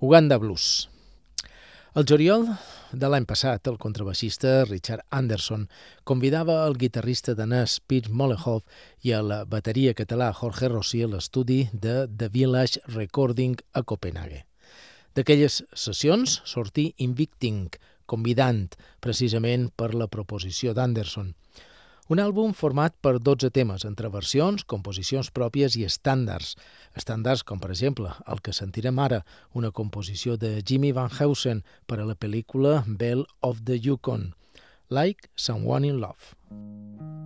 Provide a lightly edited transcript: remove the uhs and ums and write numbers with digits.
Uganda Blues. El juliol de l'any passat, el contrabaixista Richard Anderson convidava el guitarrista danès Piers Mollehov i el bateria català Jorge Rossi a l'estudi de The Village Recording a Copenhague. D'aquelles sessions sortí Invicting, convidant precisament per la proposició d'Anderson. Un àlbum format per 12 temes, entre versions, composicions pròpies i estàndards. Estàndards com, per exemple, el que sentirem ara, una composició de Jimmy Van Heusen per a la pel·lícula Belle of the Yukon, Like Someone in Love.